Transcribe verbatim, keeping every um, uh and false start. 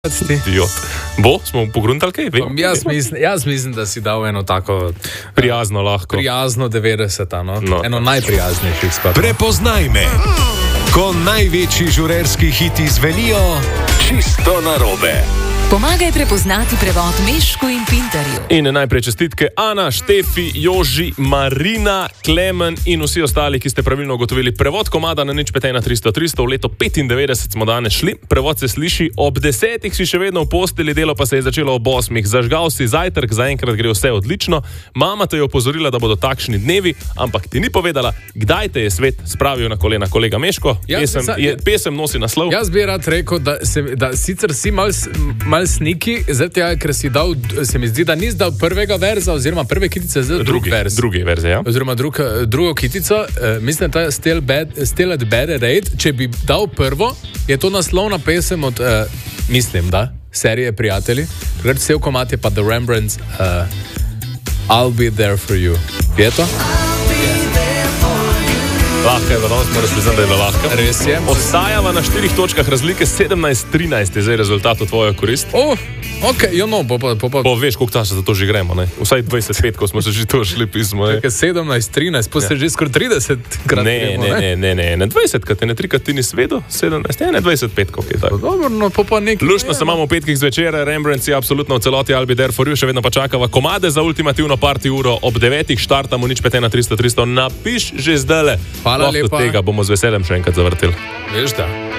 Idiot. Bo, smo pogruntali kaj? Vem, jaz, mislim, jaz mislim, da si dal eno tako prijazno, lahko. Prijazno devetdeseta, no? No. Eno najprijaznejših skladb. Prepoznaj me, ko največji žurerski hiti zvenijo čisto narobe. Pomagaj prepoznati prevod Mešku in Pintarju. In najprej čestitke Ana, Štefi, Joži, Marina, Klemen in vsi ostali, ki ste pravilno ugotovili prevod komada na nič pet ena tristo tristo. V leto petindevetdeset smo danes šli. Prevod se sliši: ob desetih si še vedno v posteli, delo pa se je začelo ob osmih. Zažgal si zajtrk, zaenkrat gre vse odlično. Mama te je opozorila, da bodo takšni dnevi, ampak ti ni povedala, kdaj te je svet spravil na kolena. Kolega Meško, pesem, sa, je, pesem nosi naslov. Jaz bi rad rekel, da, se, da sicer si mal, mal sniki, zato ker si dal, se mi zdi, da nisi dal prvega verza oziroma prve kitice, zdaj drugi verz. Drugi verz, ja. Oziroma drug, drugo kitico, uh, mislim, da je Still, bad, still at Bad Rate. Če bi dal prvo, je to naslovna pesem od, uh, mislim, da, serije Prijatelji. Ker cel komad je pa The Rembrandts, uh, I'll Be There For You. Je to? Lahko je, da danes moraš priznati, da je lahko. Res je. Ostajava na štirih točkah razlike, sedemnajst trinajst je zdaj rezultat v tvojo korist. Oh, ok, jo no, po pa... Po, po. Po, veš, koliko časa za to že gremo, ne? Vsaj dvajset pet, ko smo se že to šli pismo, ne? Čakaj, sedemnajst trinajst, pa se ja. Že skoraj trideset krat ne, gremo, ne? Ne, ne, ne, ne, ne, dvajset krat, ne trikrat ti ni svedo, sedemnajst, ne, ne, dvajset pet, koliko je tako. Dobro, no, po pa nekaj... Luštno se imamo v petkih zvečer, Rembrandts je absolutno v celoti, I'll Be There For You, še vedno pa čakava komade za ultimativno party uro, ob devetih štartamo nič pet ena tristo tristo, napiš že zdajle. Hvala lepa. Tega bomo z veseljem še enkrat zavrteli. Veš da.